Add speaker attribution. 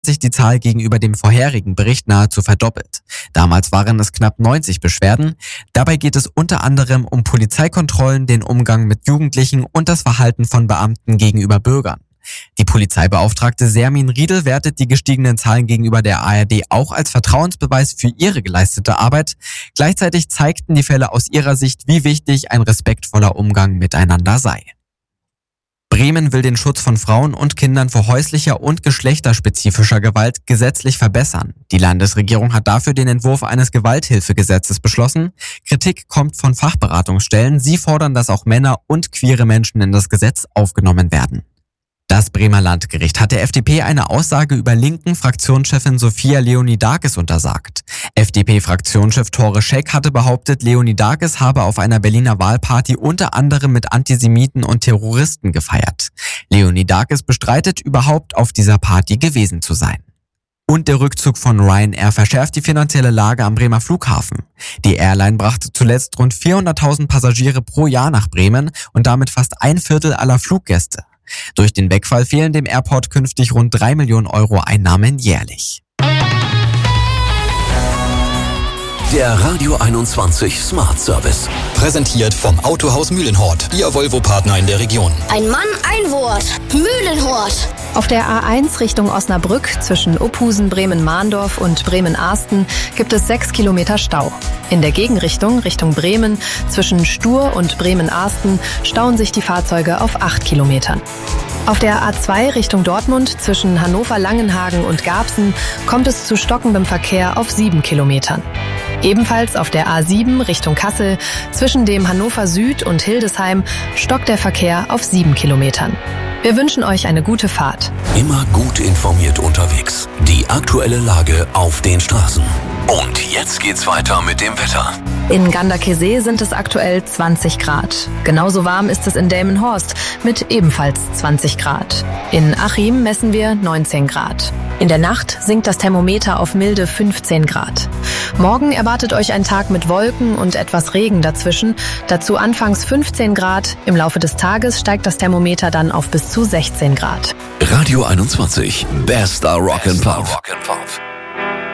Speaker 1: sich die Zahl gegenüber dem vorherigen Bericht nahezu verdoppelt. Damals waren es knapp 90 Beschwerden. Dabei geht es unter anderem um Polizeikontrollen, den Umgang mit Jugendlichen und das Verhalten von Beamten gegenüber Bürgern. Die Polizeibeauftragte Sermin Riedel wertet die gestiegenen Zahlen gegenüber der ARD auch als Vertrauensbeweis für ihre geleistete Arbeit. Gleichzeitig zeigten die Fälle aus ihrer Sicht, wie wichtig ein respektvoller Umgang miteinander sei. Bremen will den Schutz von Frauen und Kindern vor häuslicher und geschlechterspezifischer Gewalt gesetzlich verbessern. Die Landesregierung hat dafür den Entwurf eines Gewalthilfegesetzes beschlossen. Kritik kommt von Fachberatungsstellen. Sie fordern, dass auch Männer und queere Menschen in das Gesetz aufgenommen werden. Das Bremer Landgericht hat der FDP eine Aussage über linken Fraktionschefin Sophia Leonidakis untersagt. FDP-Fraktionschef Tore Scheck hatte behauptet, Leonidakis habe auf einer Berliner Wahlparty unter anderem mit Antisemiten und Terroristen gefeiert. Leonidakis bestreitet, überhaupt auf dieser Party gewesen zu sein. Und der Rückzug von Ryanair verschärft die finanzielle Lage am Bremer Flughafen. Die Airline brachte zuletzt rund 400.000 Passagiere pro Jahr nach Bremen und damit fast 1/4 aller Fluggäste. Durch den Wegfall fehlen dem Airport künftig rund 3 Millionen Euro Einnahmen jährlich.
Speaker 2: Der Radio 21 Smart Service.
Speaker 3: Präsentiert vom Autohaus Mühlenhort, Ihr Volvo-Partner in der Region.
Speaker 4: Ein Mann, ein Wort. Mühlenhort.
Speaker 5: Auf der A1 Richtung Osnabrück zwischen Ophusen, Bremen-Mahndorf und Bremen-Arsten gibt es 6 Kilometer Stau. In der Gegenrichtung, Richtung Bremen, zwischen Stur und Bremen-Arsten stauen sich die Fahrzeuge auf 8 Kilometern. Auf der A2 Richtung Dortmund zwischen Hannover-Langenhagen und Garbsen kommt es zu stockendem Verkehr auf 7 Kilometern. Ebenfalls auf der A7 Richtung Kassel zwischen dem Hannover Süd und Hildesheim stockt der Verkehr auf 7 Kilometern. Wir wünschen euch eine gute Fahrt.
Speaker 2: Immer gut informiert unterwegs. Die aktuelle Lage auf den Straßen. Und jetzt geht's weiter mit dem Wetter.
Speaker 5: In Ganderkesee sind es aktuell 20 Grad. Genauso warm ist es in Delmenhorst mit ebenfalls 20 Grad. In Achim messen wir 19 Grad. In der Nacht sinkt das Thermometer auf milde 15 Grad. Morgen erwartet euch ein Tag mit Wolken und etwas Regen dazwischen. Dazu anfangs 15 Grad. Im Laufe des Tages steigt das Thermometer dann auf bis zu 16 Grad.
Speaker 2: Radio 21, bester Rock'n'Pop.